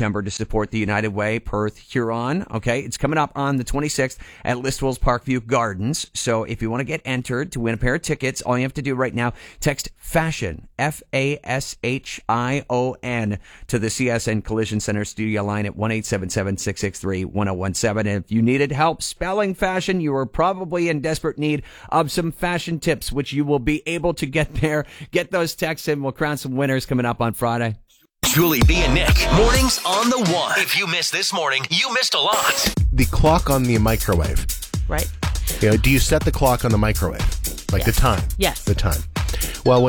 September to support the United Way Perth Huron. Okay, it's coming up on the 26th at Listwell's Parkview Gardens. So if you want to get entered to win a pair of tickets, all you have to do right now, text FASHION, FASHION, to the CSN Collision Center studio line at 1-877-663-1017. And if you needed help spelling fashion, you are probably in desperate need of some fashion tips, which you will be able to get there. Get those texts in. We'll crown some winners coming up on Friday. Julie B and Nick, mornings on the one. If you missed this morning, you missed a lot. The clock on the microwave. Right. Do you set the clock on the microwave? Like the time? Yes. The time. Well,